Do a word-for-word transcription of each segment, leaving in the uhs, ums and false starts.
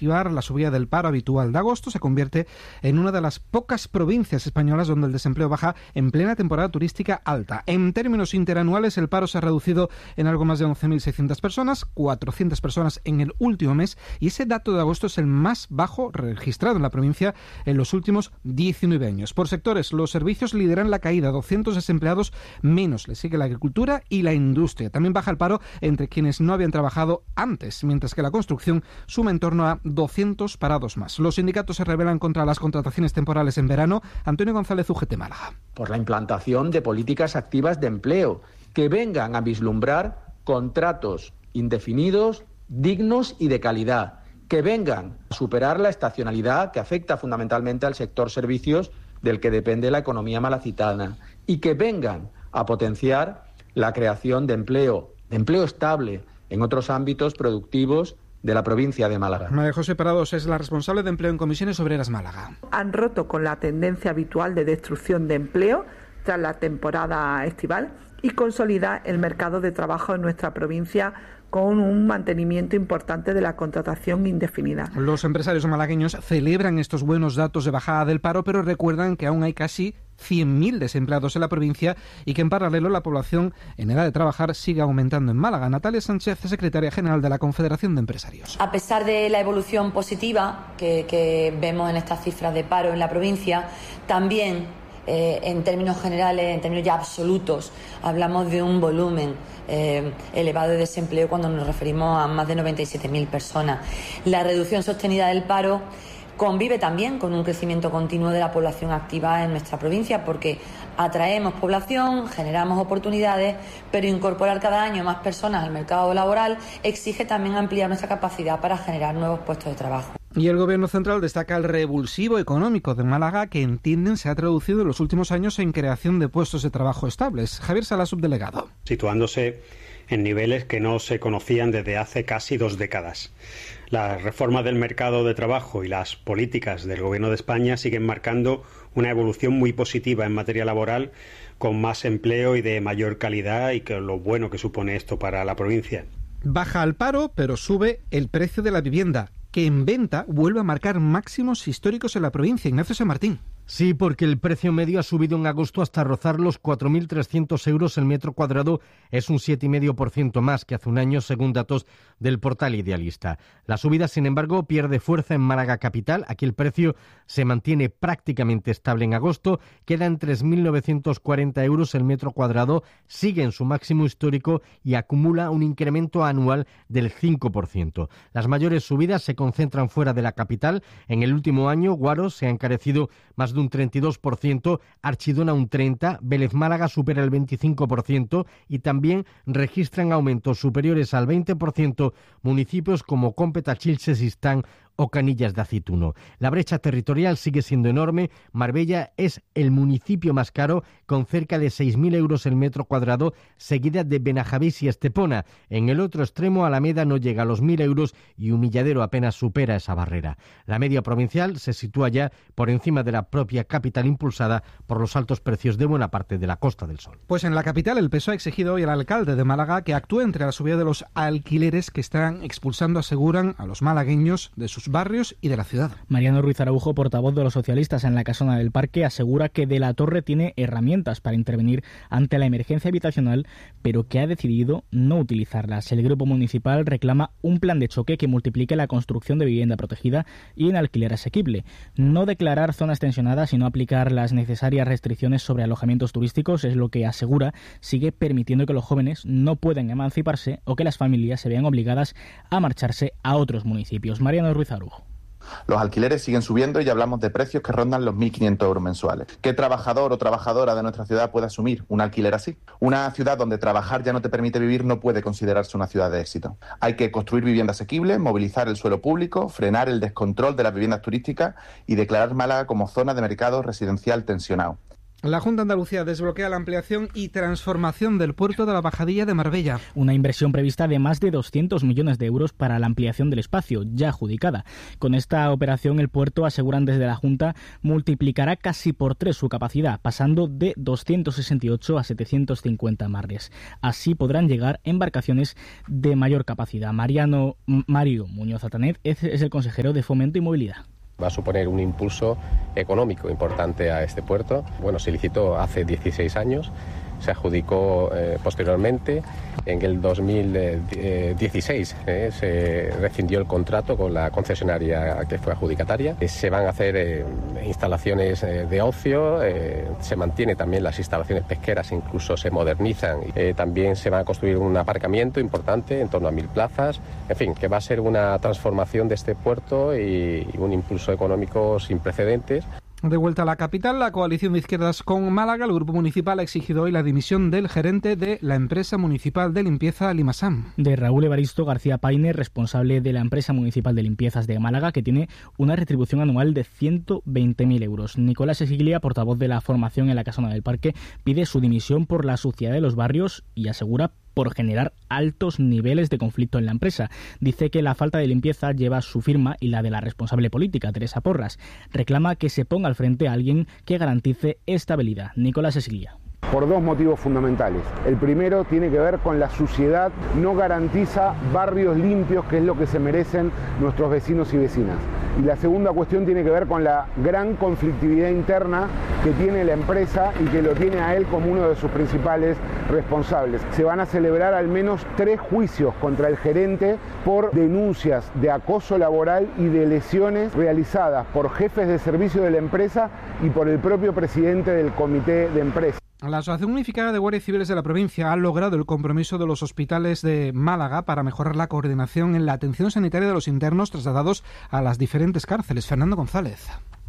esquivar la subida del paro habitual de agosto, se convierte en una de las pocas provincias españolas donde el desempleo baja en plena temporada turística alta. En términos interanuales, el paro se ha reducido en algo más de once mil seiscientas personas, cuatrocientas personas en el último mes, y ese dato de agosto es el más bajo registrado en la provincia en los últimos diecinueve años. Por sectores, los servicios lideran la caída, doscientos desempleados menos. Le sigue la agricultura y la industria. También baja el paro entre quienes no habían trabajado antes, mientras que la construcción suma en torno a doscientos parados más. Los sindicatos se rebelan contra las contrataciones temporales en verano. Antonio González, U G T Málaga. Por la implantación de políticas activas de empleo que vengan a vislumbrar contratos indefinidos, dignos y de calidad, que vengan a superar la estacionalidad que afecta fundamentalmente al sector servicios del que depende la economía malacitana, y que vengan a potenciar la creación de empleo, de empleo estable en otros ámbitos productivos de la provincia de Málaga. María José Parados es la responsable de empleo en Comisiones Obreras Málaga. Han roto con la tendencia habitual de destrucción de empleo tras la temporada estival y consolida el mercado de trabajo en nuestra provincia con un mantenimiento importante de la contratación indefinida. Los empresarios malagueños celebran estos buenos datos de bajada del paro, pero recuerdan que aún hay casi cien mil desempleados en la provincia y que en paralelo la población en edad de trabajar sigue aumentando en Málaga. Natalia Sánchez, secretaria general de la Confederación de Empresarios. A pesar de la evolución positiva que, que vemos en estas cifras de paro en la provincia, también Eh, en términos generales, en términos ya absolutos, hablamos de un volumen eh, elevado de desempleo cuando nos referimos a más de noventa y siete mil personas. La reducción sostenida del paro convive también con un crecimiento continuo de la población activa en nuestra provincia, porque atraemos población, generamos oportunidades, pero incorporar cada año más personas al mercado laboral exige también ampliar nuestra capacidad para generar nuevos puestos de trabajo. Y el Gobierno central destaca el revulsivo económico de Málaga, que entienden se ha traducido en los últimos años en creación de puestos de trabajo estables. Javier Sala, subdelegado. Situándose en niveles que no se conocían desde hace casi dos décadas. La reforma del mercado de trabajo y las políticas del Gobierno de España siguen marcando una evolución muy positiva en materia laboral, con más empleo y de mayor calidad, y que lo bueno que supone esto para la provincia. Baja el paro, pero sube el precio de la vivienda, que en venta vuelve a marcar máximos históricos en la provincia. Ignacio San Martín. Sí, porque el precio medio ha subido en agosto hasta rozar los cuatro mil trescientos euros el metro cuadrado. Es un siete coma cinco por ciento más que hace un año, según datos del portal Idealista. La subida, sin embargo, pierde fuerza en Málaga capital. Aquí el precio se mantiene prácticamente estable en agosto. Queda en tres mil novecientos cuarenta euros el metro cuadrado. Sigue en su máximo histórico y acumula un incremento anual del cinco por ciento. Las mayores subidas se concentran fuera de la capital. En el último año, Guaro se ha encarecido más de un treinta y dos por ciento, Archidona un treinta por ciento, Vélez Málaga supera el veinticinco por ciento y también registran aumentos superiores al veinte por ciento municipios como Cómpeta, Chilches, Sistán o Canillas de Acituno. La brecha territorial sigue siendo enorme. Marbella es el municipio más caro, con cerca de seis mil euros el metro cuadrado, seguida de Benajavís y Estepona. En el otro extremo, Alameda no llega a los mil euros y Humilladero apenas supera esa barrera. La media provincial se sitúa ya por encima de la propia capital, impulsada por los altos precios de buena parte de la Costa del Sol. Pues en la capital el P S O E ha exigido hoy al alcalde de Málaga que actúe entre la subida de los alquileres que están expulsando, aseguran, a los malagueños de sus barrios y de la ciudad. Mariano Ruiz Araujo, portavoz de los socialistas en la Casona del Parque, asegura que De la Torre tiene herramientas para intervenir ante la emergencia habitacional, pero que ha decidido no utilizarlas. El grupo municipal reclama un plan de choque que multiplique la construcción de vivienda protegida y en alquiler asequible. No declarar zonas tensionadas y no aplicar las necesarias restricciones sobre alojamientos turísticos es lo que asegura sigue permitiendo que los jóvenes no puedan emanciparse o que las familias se vean obligadas a marcharse a otros municipios. Mariano Ruiz Arujo. Los alquileres siguen subiendo y ya hablamos de precios que rondan los mil quinientos euros mensuales. ¿Qué trabajador o trabajadora de nuestra ciudad puede asumir un alquiler así? Una ciudad donde trabajar ya no te permite vivir no puede considerarse una ciudad de éxito. Hay que construir vivienda asequible, movilizar el suelo público, frenar el descontrol de las viviendas turísticas y declarar Málaga como zona de mercado residencial tensionado. La Junta de Andalucía desbloquea la ampliación y transformación del puerto de la Bajadilla de Marbella. Una inversión prevista de más de doscientos millones de euros para la ampliación del espacio, ya adjudicada. Con esta operación, el puerto, aseguran desde la Junta, multiplicará casi por tres su capacidad, pasando de doscientos sesenta y ocho a setecientos cincuenta amarres. Así podrán llegar embarcaciones de mayor capacidad. Mariano Mario Muñoz Atanet es el consejero de Fomento y Movilidad. Va a suponer un impulso económico importante a este puerto. Bueno, se licitó hace dieciséis años, se adjudicó eh, posteriormente. En el dos mil dieciséis eh, se rescindió el contrato con la concesionaria que fue adjudicataria. Eh, se van a hacer eh, instalaciones eh, de ocio, eh, se mantiene también las instalaciones pesqueras, incluso se modernizan. Eh, también se va a construir un aparcamiento importante, en torno a mil plazas. En fin, que va a ser una transformación de este puerto y, y un impulso económico sin precedentes. De vuelta a la capital, la coalición de izquierdas con Málaga, el grupo municipal ha exigido hoy la dimisión del gerente de la empresa municipal de limpieza Limasam. De Raúl Evaristo García Paine, responsable de la empresa municipal de limpiezas de Málaga, que tiene una retribución anual de ciento veinte mil euros. Nicolás Esiglia, portavoz de la formación en la Casona del Parque, pide su dimisión por la suciedad de los barrios y asegura por generar altos niveles de conflicto en la empresa. Dice que la falta de limpieza lleva su firma y la de la responsable política, Teresa Porras. Reclama que se ponga al frente a alguien que garantice estabilidad. Nicolás Esiglia. Por dos motivos fundamentales. El primero tiene que ver con la suciedad, no garantiza barrios limpios, que es lo que se merecen nuestros vecinos y vecinas. Y la segunda cuestión tiene que ver con la gran conflictividad interna que tiene la empresa y que lo tiene a él como uno de sus principales responsables. Se van a celebrar al menos tres juicios contra el gerente por denuncias de acoso laboral y de lesiones realizadas por jefes de servicio de la empresa y por el propio presidente del comité de empresa. La Asociación Unificada de Guardias Civiles de la provincia ha logrado el compromiso de los hospitales de Málaga para mejorar la coordinación en la atención sanitaria de los internos trasladados a las diferentes cárceles. Fernando González.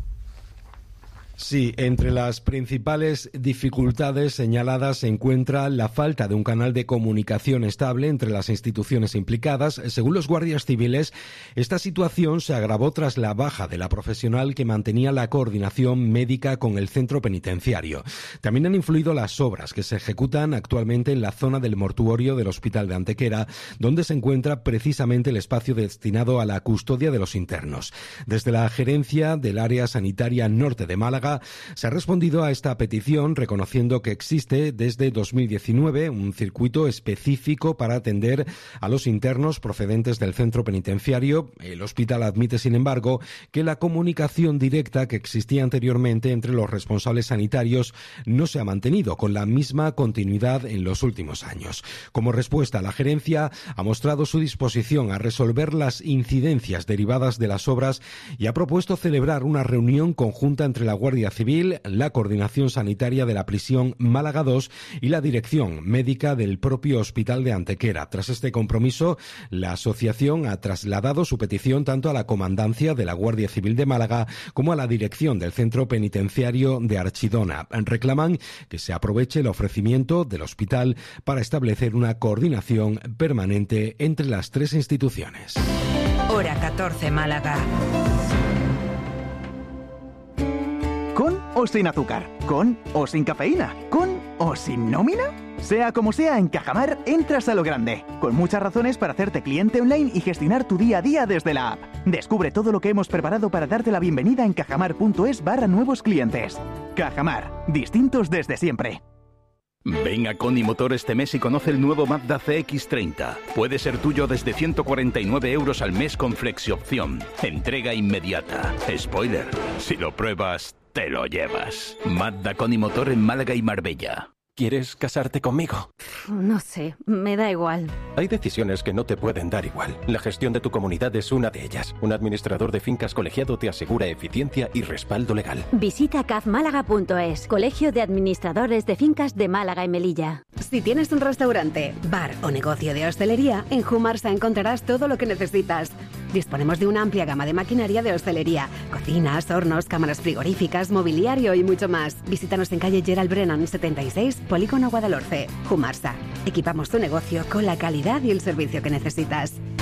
Sí, entre las principales dificultades señaladas se encuentra la falta de un canal de comunicación estable entre las instituciones implicadas. Según los guardias civiles, esta situación se agravó tras la baja de la profesional que mantenía la coordinación médica con el centro penitenciario. También han influido las obras que se ejecutan actualmente en la zona del mortuorio del Hospital de Antequera, donde se encuentra precisamente el espacio destinado a la custodia de los internos. Desde la gerencia del área sanitaria norte de Málaga se ha respondido a esta petición reconociendo que existe desde dos mil diecinueve un circuito específico para atender a los internos procedentes del centro penitenciario. El hospital admite, sin embargo, que la comunicación directa que existía anteriormente entre los responsables sanitarios no se ha mantenido con la misma continuidad en los últimos años. Como respuesta, la gerencia ha mostrado su disposición a resolver las incidencias derivadas de las obras y ha propuesto celebrar una reunión conjunta entre la Guardia Civil, la Coordinación Sanitaria de la Prisión Málaga dos y la Dirección Médica del propio Hospital de Antequera. Tras este compromiso, la asociación ha trasladado su petición tanto a la Comandancia de la Guardia Civil de Málaga como a la Dirección del Centro Penitenciario de Archidona. Reclaman que se aproveche el ofrecimiento del hospital para establecer una coordinación permanente entre las tres instituciones. Hora catorce, Málaga. ¿Con o sin azúcar? ¿Con o sin cafeína? ¿Con o sin nómina? Sea como sea, en Cajamar entras a lo grande, con muchas razones para hacerte cliente online y gestionar tu día a día desde la app. Descubre todo lo que hemos preparado para darte la bienvenida en cajamar.es barra nuevos clientes. Cajamar, distintos desde siempre. Ven a Coni Motor este mes y conoce el nuevo Mazda C X treinta. Puede ser tuyo desde ciento cuarenta y nueve euros al mes con flexiopción. Entrega inmediata. Spoiler, si lo pruebas, te lo llevas. Mazda Coni Motor en Málaga y Marbella. ¿Quieres casarte conmigo? No sé, me da igual. Hay decisiones que no te pueden dar igual. La gestión de tu comunidad es una de ellas. Un administrador de fincas colegiado te asegura eficiencia y respaldo legal. Visita caf málaga punto es, Colegio de Administradores de Fincas de Málaga y Melilla. Si tienes un restaurante, bar o negocio de hostelería, en Humarsa encontrarás todo lo que necesitas. Disponemos de una amplia gama de maquinaria de hostelería, cocinas, hornos, cámaras frigoríficas, mobiliario y mucho más. Visítanos en calle Gerald Brennan setenta y seis, Polígono Guadalhorce. Humarsa. Equipamos tu negocio con la calidad y el servicio que necesitas.